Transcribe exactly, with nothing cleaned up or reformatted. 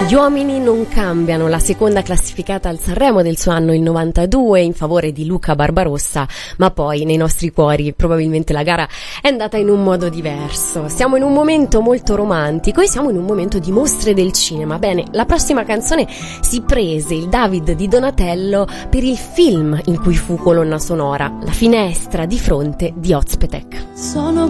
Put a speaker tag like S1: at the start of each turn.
S1: Gli uomini non cambiano, la seconda classificata al Sanremo del suo anno il novantadue in favore di Luca Barbarossa, ma poi nei nostri cuori probabilmente la gara è andata in un modo diverso. Siamo in un momento molto romantico e siamo in un momento di mostre del cinema. Bene, la prossima canzone si prese il David di Donatello per il film in cui fu colonna sonora, La finestra di fronte di Ozpetek.
S2: Sono